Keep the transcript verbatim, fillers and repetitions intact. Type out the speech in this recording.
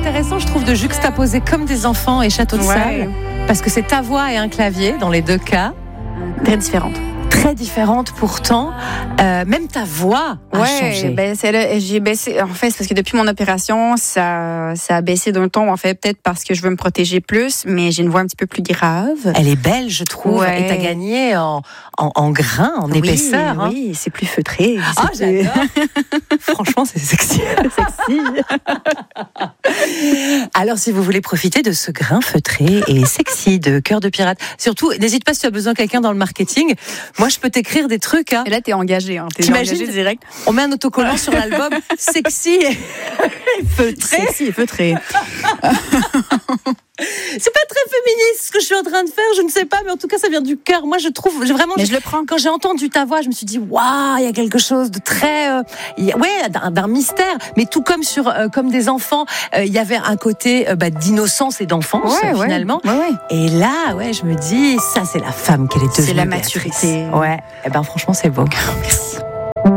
intéressant, je trouve, de juxtaposer Comme des enfants et Château de Ouais. sable, parce que c'est ta voix et un clavier dans les deux cas. Très différente. Très différentes pourtant, euh, même ta voix a Ouais, changé. ben c'est là, j'ai baissé. En fait, c'est parce que depuis mon opération, ça, ça a baissé d'un ton. En fait, peut-être parce que je veux me protéger plus, mais j'ai une voix un petit peu plus grave. Elle est belle, je trouve, Ouais. et t'as gagné en, en, en grain, en Oui, épaisseur. hein. oui, c'est plus feutré. Ah, C'est plus- j'adore. Franchement, c'est sexy. sexy. Alors, si vous voulez profiter de ce grain feutré et sexy de Cœur de Pirate, surtout, n'hésite pas si tu as besoin de quelqu'un dans le marketing. Moi, je peux t'écrire des trucs. Hein. Et là, t'es engagé. Hein. T'es T'imagines, engagé direct. On met un autocollant sur l'album sexy et feutré. Sexy et feutré. C'est pas très féministe ce que je suis en train de faire, je ne sais pas, mais en tout cas, ça vient du cœur. Moi, je trouve, j'ai vraiment. Mais je le prends. Quand j'ai entendu ta voix, je me suis dit, waouh, il y a quelque chose de très, euh, y a- ouais, d'un, d'un mystère. Mais tout comme sur, euh, comme des enfants, euh, il y avait un côté euh, bah, d'innocence et d'enfance Ouais, euh, ouais. finalement. Ouais, ouais. Et là, ouais, je me dis, ça, c'est la femme qu'elle est devenue. C'est la Béatrice. maturité. Ouais. Et ben, franchement, c'est beau. Merci.